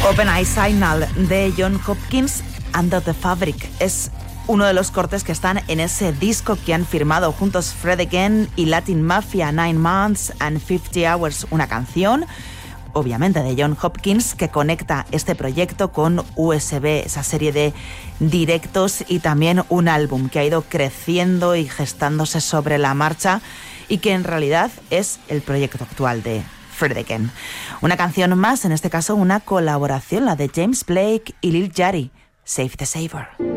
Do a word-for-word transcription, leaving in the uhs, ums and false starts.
Open Eye Signal de John Hopkins, Under the Fabric. Es uno de los cortes que están en ese disco que han firmado juntos Fred Again y Latin Mafia, Nine Months and fifty hours, una canción, obviamente de John Hopkins, que conecta este proyecto con U S B, esa serie de directos, y también un álbum que ha ido creciendo y gestándose sobre la marcha y que en realidad es el proyecto actual de Fred Again. Una canción más, en este caso una colaboración, la de James Blake y Lil Yachty, Save the Saver.